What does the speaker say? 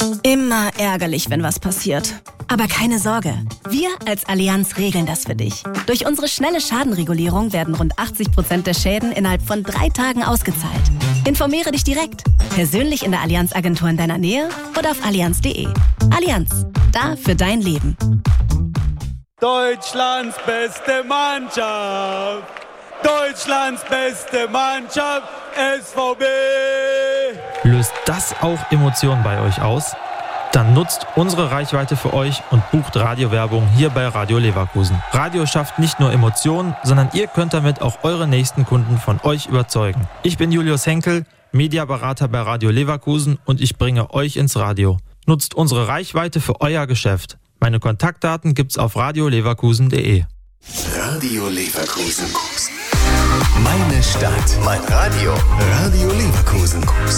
Immer ärgerlich, wenn was passiert. Aber keine Sorge, wir als Allianz regeln das für dich. Durch unsere schnelle Schadenregulierung werden rund 80% der Schäden innerhalb von 3 Tagen ausgezahlt. Informiere dich direkt, persönlich in der Allianz-Agentur in deiner Nähe oder auf allianz.de. Allianz, da für dein Leben. Deutschlands beste Mannschaft! Deutschlands beste Mannschaft, SVB! Löst das auch Emotionen bei euch aus? Dann nutzt unsere Reichweite für euch und bucht Radiowerbung hier bei Radio Leverkusen. Radio schafft nicht nur Emotionen, sondern ihr könnt damit auch eure nächsten Kunden von euch überzeugen. Ich bin Julius Henkel, Mediaberater bei Radio Leverkusen und ich bringe euch ins Radio. Nutzt unsere Reichweite für euer Geschäft. Meine Kontaktdaten gibt's auf radioleverkusen.de. Radio Leverkusen. Meine Stadt, mein Radio. Radio Leverkusen.